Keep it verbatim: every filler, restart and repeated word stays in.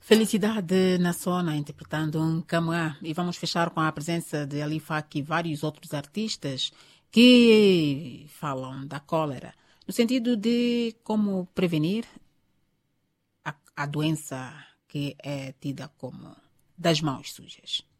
Felicidade na Sona, interpretando um Camã. E vamos fechar com a presença de Alifak e vários outros artistas que falam da cólera, no sentido de como prevenir a, a doença que é tida como das mãos sujas.